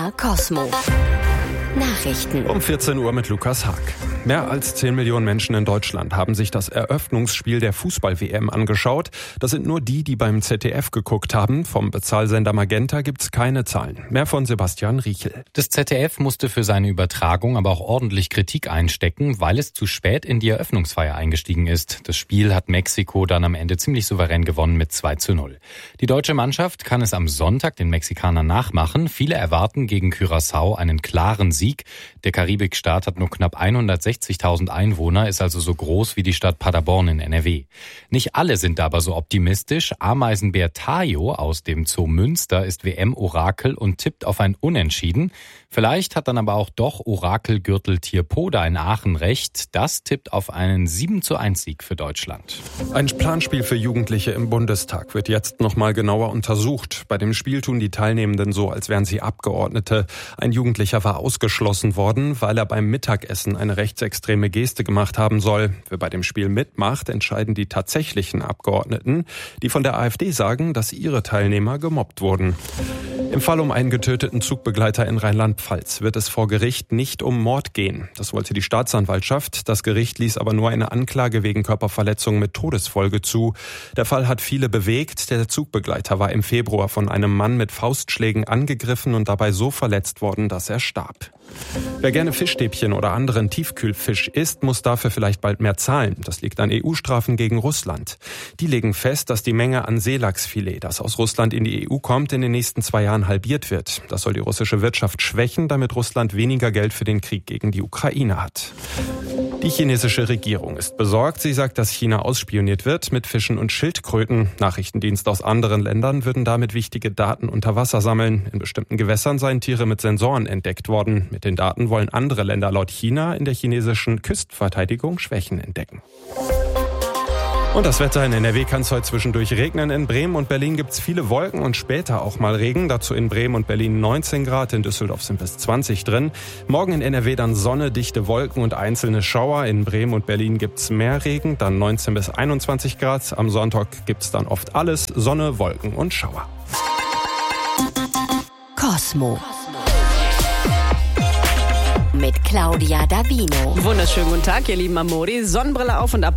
MDR Cosmo. Nachrichten. Um 14 Uhr mit Lukas Haag. Mehr als 10 Millionen Menschen in Deutschland haben sich das Eröffnungsspiel der Fußball-WM angeschaut. Das sind nur die beim ZDF geguckt haben. Vom Bezahlsender Magenta gibt's keine Zahlen. Mehr von Sebastian Riechel. Das ZDF musste für seine Übertragung aber auch ordentlich Kritik einstecken, weil es zu spät in die Eröffnungsfeier eingestiegen ist. Das Spiel hat Mexiko dann am Ende ziemlich souverän gewonnen mit 2:0. Die deutsche Mannschaft kann es am Sonntag den Mexikanern nachmachen. Viele erwarten gegen Curaçao einen klaren Sieg. Der Karibikstaat hat nur knapp 160.000 Einwohner, ist also so groß wie die Stadt Paderborn in NRW. Nicht alle sind aber so optimistisch. Ameisenbär Tayo aus dem Zoo Münster ist WM-Orakel und tippt auf ein Unentschieden. Vielleicht hat dann aber auch doch Orakelgürteltier Poda in Aachen recht. Das tippt auf einen 7:1 Sieg für Deutschland. Ein Planspiel für Jugendliche im Bundestag wird jetzt nochmal genauer untersucht. Bei dem Spiel tun die Teilnehmenden so, als wären sie Abgeordnete. Ein Jugendlicher war ausgeschlossen worden, weil er beim Mittagessen eine rechtsextreme Geste gemacht haben soll. Wer bei dem Spiel mitmacht, entscheiden die tatsächlichen Abgeordneten, die von der AfD sagen, dass ihre Teilnehmer gemobbt wurden. Im Fall um einen getöteten Zugbegleiter in Rheinland-Pfalz wird es vor Gericht nicht um Mord gehen. Das wollte die Staatsanwaltschaft. Das Gericht ließ aber nur eine Anklage wegen Körperverletzung mit Todesfolge zu. Der Fall hat viele bewegt. Der Zugbegleiter war im Februar von einem Mann mit Faustschlägen angegriffen und dabei so verletzt worden, dass er starb. Wer gerne Fischstäbchen oder anderen Tiefkühlfisch isst, muss dafür vielleicht bald mehr zahlen. Das liegt an EU-Strafen gegen Russland. Die legen fest, dass die Menge an Seelachsfilet, das aus Russland in die EU kommt, in den nächsten 2 Jahren halbiert wird. Das soll die russische Wirtschaft schwächen, damit Russland weniger Geld für den Krieg gegen die Ukraine hat. Die chinesische Regierung ist besorgt. Sie sagt, dass China ausspioniert wird mit Fischen und Schildkröten. Nachrichtendienste aus anderen Ländern würden damit wichtige Daten unter Wasser sammeln. In bestimmten Gewässern seien Tiere mit Sensoren entdeckt worden. Mit den Daten wollen andere Länder laut China in der chinesischen Küstenverteidigung Schwächen entdecken. Und das Wetter in NRW kann es heute zwischendurch regnen. In Bremen und Berlin gibt es viele Wolken und später auch mal Regen. Dazu in Bremen und Berlin 19 Grad, in Düsseldorf sind bis 20 drin. Morgen in NRW dann Sonne, dichte Wolken und einzelne Schauer. In Bremen und Berlin gibt es mehr Regen, dann 19 bis 21 Grad. Am Sonntag gibt es dann oft alles, Sonne, Wolken und Schauer. Cosmo. Mit Claudia Davino. Wunderschönen guten Tag, ihr lieben Amori. Sonnenbrille auf und ab